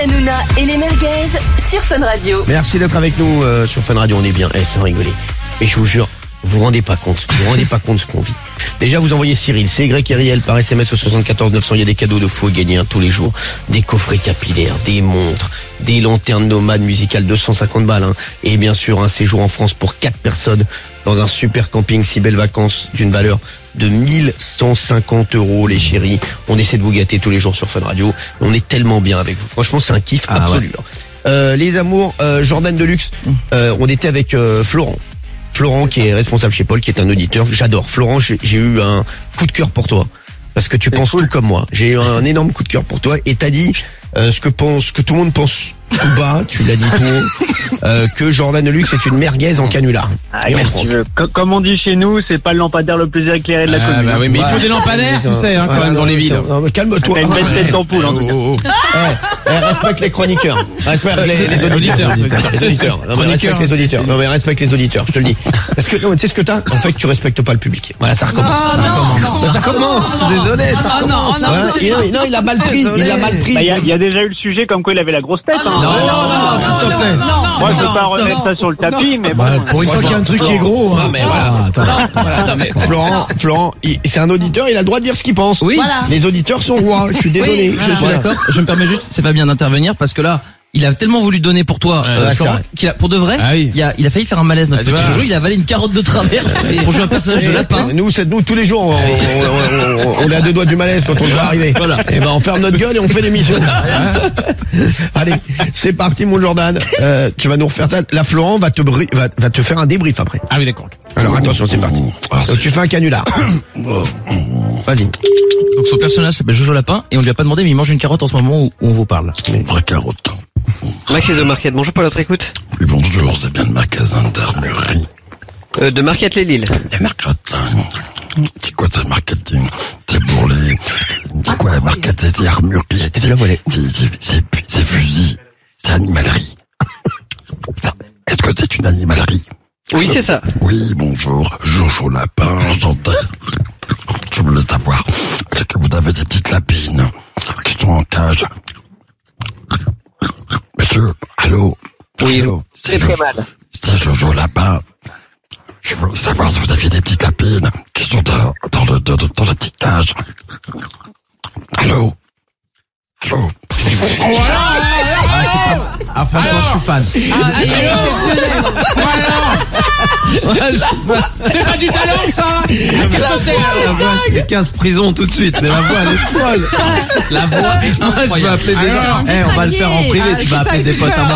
Hanouna et les merguez sur Fun Radio. Merci d'être avec nous sur Fun Radio, on est bien, sans rigoler. Et je vous jure, vous vous rendez pas compte de ce qu'on vit. Déjà, vous envoyez Cyril, CYRIL par SMS au 74 900, il y a des cadeaux de fou à gagner tous les jours. Des coffrets capillaires, des montres, des lanternes nomades musicales, 250 balles. Et bien sûr, un séjour en France pour 4 personnes dans un super camping, 6 belles vacances d'une valeur de 1150 €, les chéris. On essaie de vous gâter tous les jours sur Fun Radio. On est tellement bien avec vous. Franchement, c'est un kiff absolu. Ouais. Les amours, Jordan Deluxe, on était avec Florent qui est responsable chez Paul, qui est un auditeur. J'adore. Florent, j'ai eu un coup de cœur pour toi. Parce que tu penses tout comme moi. J'ai eu un énorme coup de cœur pour toi. Et t'as dit ce que tout le monde pense tout bas, tu l'as dit tout haut, que Jordan Deluxe est une merguez en canular. Merci. Comme on dit chez nous, c'est pas le lampadaire le plus éclairé de la commune. Bah oui, mais il faut des lampadaires, tu sais, quand même, dans les villes. Non, mais calme-toi. Une belle tête d'ampoule, en tout cas. Respecte les chroniqueurs. Respecte les auditeurs. Les auditeurs. Non, mais respecte les auditeurs. Non, mais respecte les auditeurs, je te le dis. Parce que, non, tu sais ce que t'as? En fait, tu respectes pas le public. Voilà, ça recommence. Ça recommence. Désolé, ça recommence. Non, il a mal pris. Il y a déjà eu le sujet comme quoi il avait la grosse tête, hein. Non, s'il te plaît. Moi, je peux pas remettre ça sur le tapis, mais bon. Pour une fois qu'il y a un truc qui est gros. Non, mais voilà. Non, mais Florent, c'est un auditeur, il a le droit de dire ce qu'il pense. Oui. Voilà. Les auditeurs sont rois. Je suis désolé. Oui, je suis d'accord. Je me permets juste, c'est Fabien d'intervenir parce que là, il a tellement voulu donner pour toi, Florent, qu'il a, pour de vrai, il a failli faire un malaise, notre petit Jojo, il a avalé une carotte de travers pour jouer un personnage de lapin. Nous, tous les jours, on est à 2 doigts du malaise quand on va arriver. Voilà. Et ben, on ferme notre gueule et on fait l'émission. Allez, c'est parti, mon Jordan. Tu vas nous refaire ça. La Florent va te faire un débrief après. Ah oui, d'accord. Alors, attention, c'est parti. Donc, tu fais un canular. Vas-y. Donc, son personnage s'appelle Jojo Lapin et on lui a pas demandé, mais il mange une carotte en ce moment où on vous parle. Une vraie carotte. Max de Marquette, bonjour pour votre écoute. Oui, bonjour, c'est bien le magasin d'armurerie. De Marquette les Lilles. Les marquettes, c'est quoi ce marketing? C'est pour les... C'est quoi marquette? C'est armurerie. C'est fusil. C'est animalerie. Est-ce que c'est une animalerie? Oui, c'est ça. Oui, bonjour, Jojo Lapin, j'entends. Je voulais savoir, est-ce que vous avez des petites lapines qui sont en cage? Monsieur, allô? Oui, allô, c'est très mal. C'est Jojo Lapin. Je voulais savoir si vous aviez des petites lapines qui sont dans la petite cage. Allô? Allô? Ah, franchement, je suis fan. C'est pas du talent, ça! C'est 15 prisons tout de suite, mais la voix, elle est folle. La voix est incroyable. Je vais appeler des gens. On va le faire en privé, tu vas appeler des potes à moi.